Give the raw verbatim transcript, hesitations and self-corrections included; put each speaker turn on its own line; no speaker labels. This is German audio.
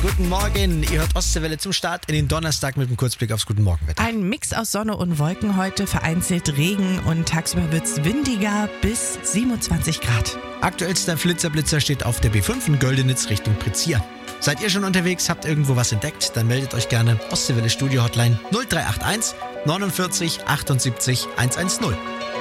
Schönen guten Morgen. Ihr hört Ostseewelle zum Start in den Donnerstag mit einem Kurzblick aufs Guten Morgenwetter.
Ein Mix aus Sonne und Wolken heute, vereinzelt Regen und tagsüber wird es windiger bis siebenundzwanzig Grad.
Aktuellster Flitzerblitzer steht auf der B fünf in Göldenitz Richtung Prizier. Seid ihr schon unterwegs, habt irgendwo was entdeckt, dann meldet euch gerne. Ostseewelle Studio Hotline null drei acht eins neunundvierzig achtundsiebzig hundertzehn.